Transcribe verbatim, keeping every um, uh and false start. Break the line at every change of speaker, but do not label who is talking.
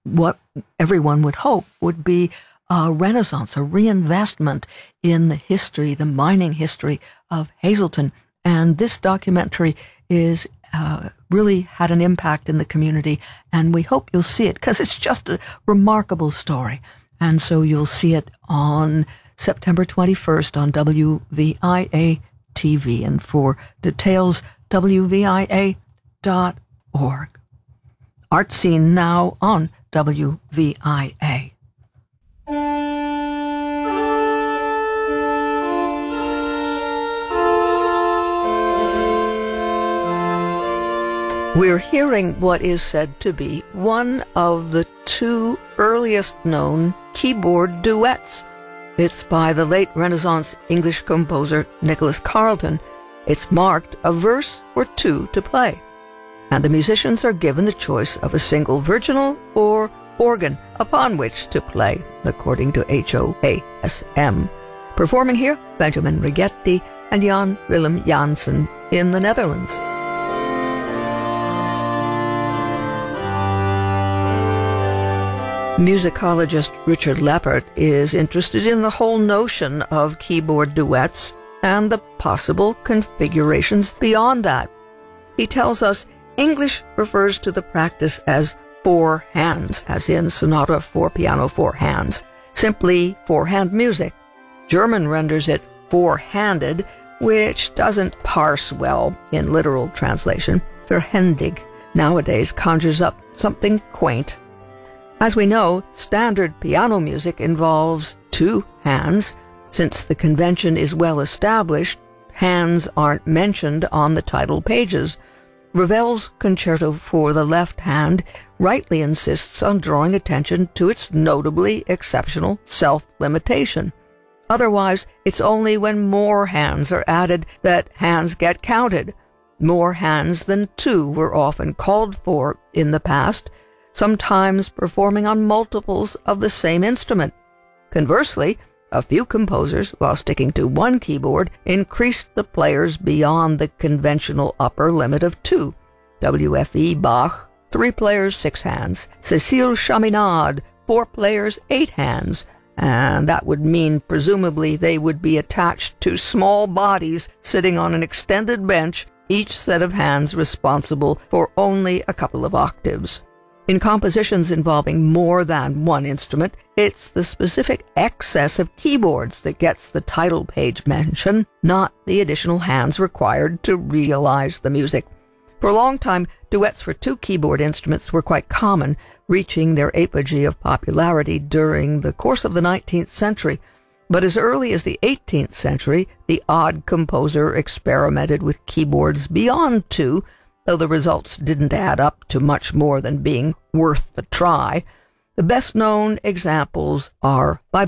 what everyone would hope would be a renaissance, a reinvestment in the history, the mining history of Hazelton. And this documentary is uh, really had an impact in the community, and we hope you'll see it because it's just a remarkable story. And so you'll see it on September twenty-first on W V I A T V. And for details, W V I A dot org. Art Scene now on W V I A. We're hearing what is said to be one of the two earliest known keyboard duets. It's by the late Renaissance English composer Nicholas Carleton. It's marked a verse for two to play, and the musicians are given the choice of a single virginal or organ upon which to play, according to H O A S M. Performing here, Benjamin Righetti and Jan Willem Janssen in the Netherlands. Musicologist Richard Leppert is interested in the whole notion of keyboard duets and the possible configurations beyond that. He tells us English refers to the practice as four hands, as in sonata for piano four hands, simply four-hand music. German renders it four-handed, which doesn't parse well in literal translation. Verhändig nowadays conjures up something quaint. As we know, standard piano music involves two hands. Since the convention is well established, hands aren't mentioned on the title pages. Ravel's concerto for the left hand rightly insists on drawing attention to its notably exceptional self-limitation. Otherwise, it's only when more hands are added that hands get counted. More hands than two were often called for in the past, sometimes performing on multiples of the same instrument. Conversely, a few composers, while sticking to one keyboard, increased the players beyond the conventional upper limit of two. W F E Bach, three players, six hands. Cécile Chaminade, four players, eight hands. And that would mean presumably they would be attached to small bodies sitting on an extended bench, each set of hands responsible for only a couple of octaves. In compositions involving more than one instrument, it's the specific excess of keyboards that gets the title page mention, not the additional hands required to realize the music. For a long time, duets for two keyboard instruments were quite common, reaching their apogee of popularity during the course of the nineteenth century. But as early as the eighteenth century, the odd composer experimented with keyboards beyond two, though the results didn't add up to much more than being worth the try. The best-known examples are by